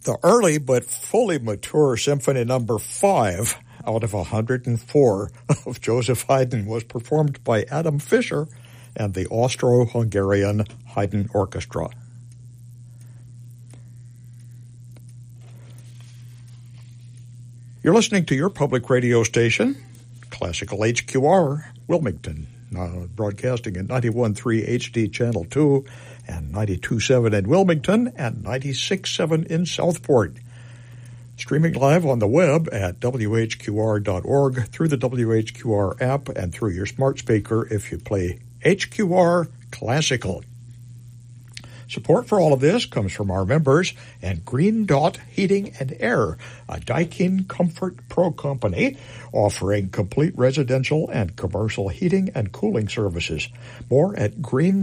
The early but fully mature Symphony No. 5 out of 104 of Joseph Haydn was performed by Adam Fischer and the Austro-Hungarian Haydn Orchestra. You're listening to your public radio station, Classical HQR, Wilmington, broadcasting at 91.3 HD Channel 2 and 92.7 in Wilmington and 96.7 in Southport. Streaming live on the web at whqr.org, through the WHQR app, and through your smart speaker if you play HQR Classical. Support for all of this comes from our members and Green Dot Heating and Air, a Daikin Comfort Pro company offering complete residential and commercial heating and cooling services. More at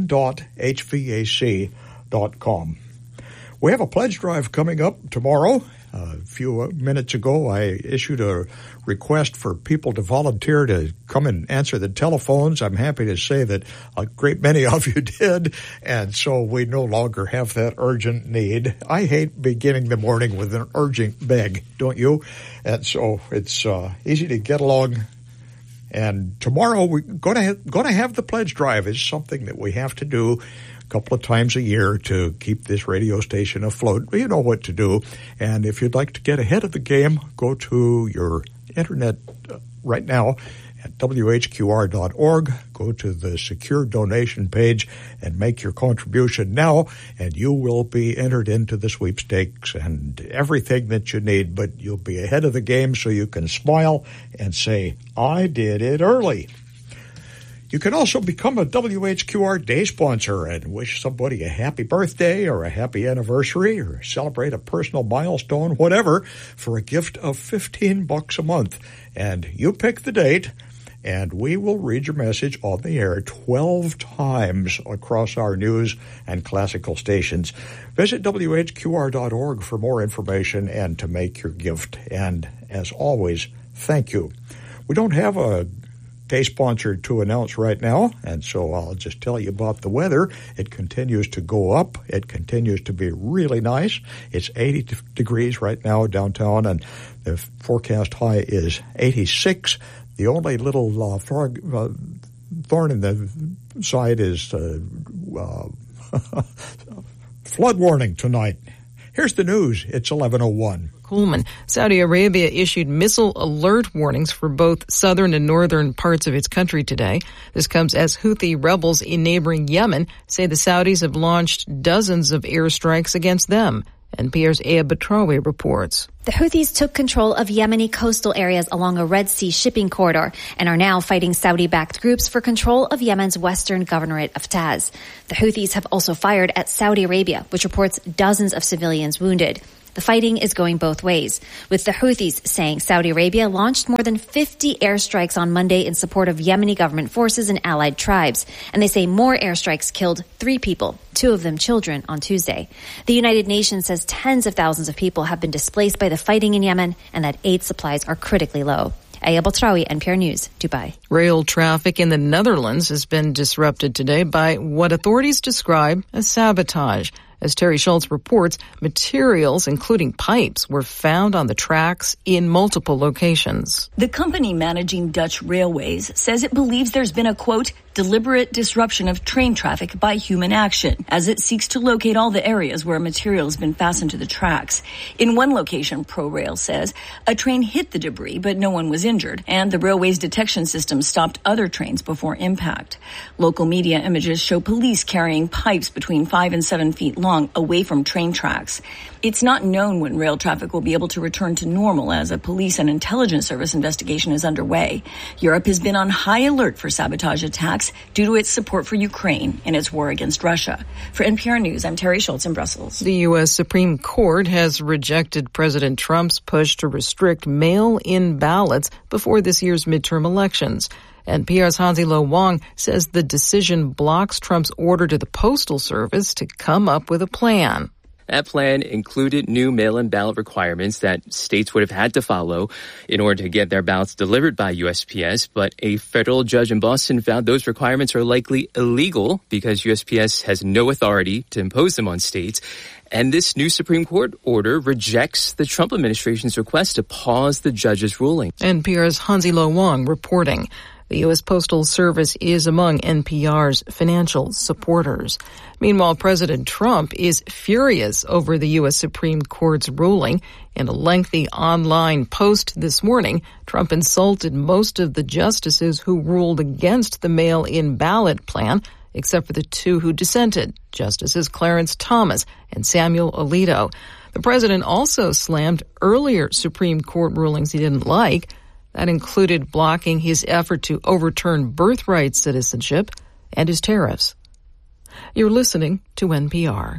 greendot.hvac.com. We have a pledge drive coming up tomorrow. A few minutes ago, I issued a request for people to volunteer to come and answer the telephones. I'm happy to say that a great many of you did, and so we no longer have that urgent need. I hate beginning the morning with an urgent beg, don't you? And so it's easy to get along. And tomorrow we're going to have the pledge drive. It's something that we have to do couple of times a year to keep this radio station afloat. You know what to do. And if you'd like to get ahead of the game, go to your internet right now at whqr.org. Go to the secure donation page and make your contribution now, and you will be entered into the sweepstakes and everything that you need. But you'll be ahead of the game so you can smile and say, I did it early. You can also become a WHQR Day sponsor and wish somebody a happy birthday or a happy anniversary or celebrate a personal milestone, whatever, for a gift of $15 a month. And you pick the date, and we will read your message on the air 12 times across our news and classical stations. Visit WHQR.org for more information and to make your gift. And as always, thank you. We don't have a day sponsor to announce right now, and so I'll just tell you about the weather. It continues to go up. It continues to be really nice. It's 80 degrees right now downtown, and the forecast high is 86. The only little thorn in the side is flood warning tonight. Here's the news. It's 11:01. Coleman. Saudi Arabia issued missile alert warnings for both southern and northern parts of its country today. This comes as Houthi rebels in neighboring Yemen say the Saudis have launched dozens of airstrikes against them. NPR's Aya Batrawi reports. The Houthis took control of Yemeni coastal areas along a Red Sea shipping corridor and are now fighting Saudi-backed groups for control of Yemen's western governorate of Taz. The Houthis have also fired at Saudi Arabia, which reports dozens of civilians wounded. The fighting is going both ways, with the Houthis saying Saudi Arabia launched more than 50 airstrikes on Monday in support of Yemeni government forces and allied tribes. And they say more airstrikes killed 3 people, 2 of them children, on Tuesday. The United Nations says tens of thousands of people have been displaced by the fighting in Yemen and that aid supplies are critically low. Aya Batrawi, NPR News, Dubai. Rail traffic in the Netherlands has been disrupted today by what authorities describe as sabotage. As Terry Schultz reports, materials, including pipes, were found on the tracks in multiple locations. The company managing Dutch railways says it believes there's been a, quote, deliberate disruption of train traffic by human action, as it seeks to locate all the areas where material has been fastened to the tracks. In one location, ProRail says, a train hit the debris, but no one was injured, and the railway's detection system stopped other trains before impact. Local media images show police carrying pipes between 5 and 7 feet long away from train tracks. It's not known when rail traffic will be able to return to normal as a police and intelligence service investigation is underway. Europe has been on high alert for sabotage attacks due to its support for Ukraine in its war against Russia. For NPR News, I'm Terry Schultz in Brussels. The U.S. Supreme Court has rejected President Trump's push to restrict mail-in ballots before this year's midterm elections. NPR's Hansi Lo Wang says the decision blocks Trump's order to the Postal Service to come up with a plan. That plan included new mail-in ballot requirements that states would have had to follow in order to get their ballots delivered by USPS, but a federal judge in Boston found those requirements are likely illegal because USPS has no authority to impose them on states. And this new Supreme Court order rejects the Trump administration's request to pause the judge's ruling. NPR's Hansi-Lo Wang reporting. The U.S. Postal Service is among NPR's financial supporters. Meanwhile, President Trump is furious over the U.S. Supreme Court's ruling. In a lengthy online post this morning, Trump insulted most of the justices who ruled against the mail-in ballot plan, except for the two who dissented, Justices Clarence Thomas and Samuel Alito. The president also slammed earlier Supreme Court rulings he didn't like. That included blocking his effort to overturn birthright citizenship and his tariffs. You're listening to NPR.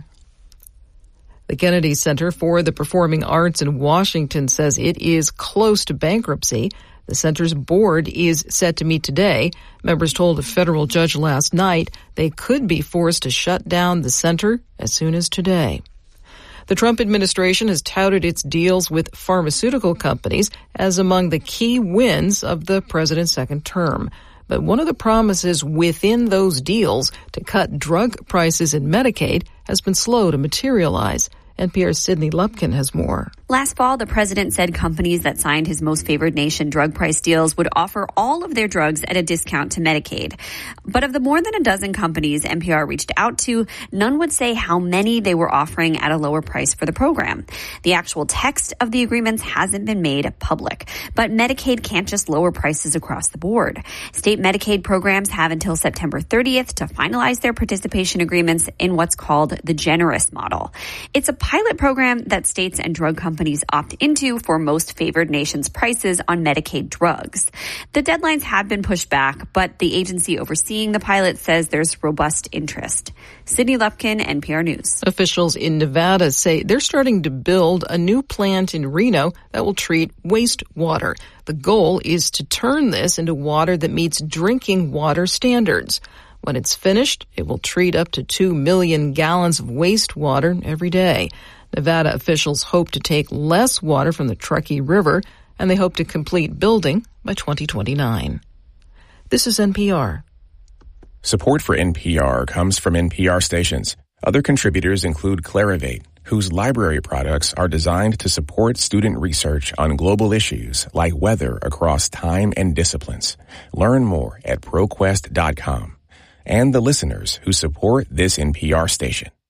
The Kennedy Center for the Performing Arts in Washington says it is close to bankruptcy. The center's board is set to meet today. Members told a federal judge last night they could be forced to shut down the center as soon as today. The Trump administration has touted its deals with pharmaceutical companies as among the key wins of the president's second term. But one of the promises within those deals to cut drug prices in Medicaid has been slow to materialize. NPR's Sydney Lupkin has more. Last fall, the president said companies that signed his most favored nation drug price deals would offer all of their drugs at a discount to Medicaid. But of the more than a dozen companies NPR reached out to, none would say how many they were offering at a lower price for the program. The actual text of the agreements hasn't been made public, but Medicaid can't just lower prices across the board. State Medicaid programs have until September 30th to finalize their participation agreements in what's called the generous model. It's a pilot program that states and drug companies opt into for most favored nations prices on Medicaid drugs. The deadlines have been pushed back, but the agency overseeing the pilot says there's robust interest. Sydney Lupkin, NPR News. Officials in Nevada say they're starting to build a new plant in Reno that will treat wastewater. The goal is to turn this into water that meets drinking water standards. When it's finished, it will treat up to 2 million gallons of wastewater every day. Nevada officials hope to take less water from the Truckee River, and they hope to complete building by 2029. This is NPR. Support for NPR comes from NPR stations. Other contributors include Clarivate, whose library products are designed to support student research on global issues like weather across time and disciplines. Learn more at ProQuest.com. And the listeners who support this NPR station.